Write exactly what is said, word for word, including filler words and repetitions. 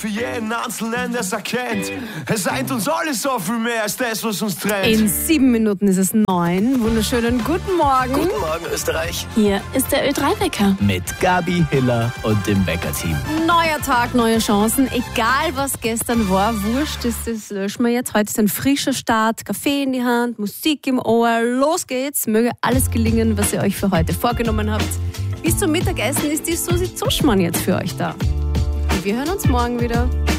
Für jeden Einzelnen, der es erkennt. Es eint uns alle so viel mehr als das, was uns trennt. In sieben Minuten ist es neun. Wunderschönen guten Morgen. Guten Morgen, Österreich. Hier ist der Ö drei Wecker. Mit Gabi, Hiller und dem Wecker-Team. Neuer Tag, neue Chancen. Egal, was gestern war, wurscht, das, das löschen wir jetzt. Heute ist ein frischer Start, Kaffee in die Hand, Musik im Ohr. Los geht's. Möge alles gelingen, was ihr euch für heute vorgenommen habt. Bis zum Mittagessen ist die Susi Zuschmann jetzt für euch da. Und wir hören uns morgen wieder.